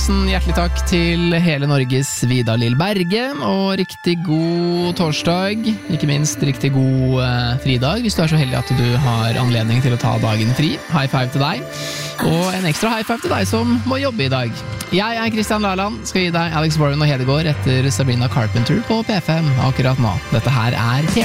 Hjertelig takk til hele Norges Vidar Lill Berge, og riktig god torsdag, ikke minst riktig god fridag, hvis du er så heldig at du har anledning til å ta dagen fri. High five til deg, og en ekstra high five til deg som må jobbe i dag. Jeg er Kristian Laland, skal gi deg Alex Warren og Hedegaard etter Sabrina Carpenter på P5 akkurat nå. Dette her er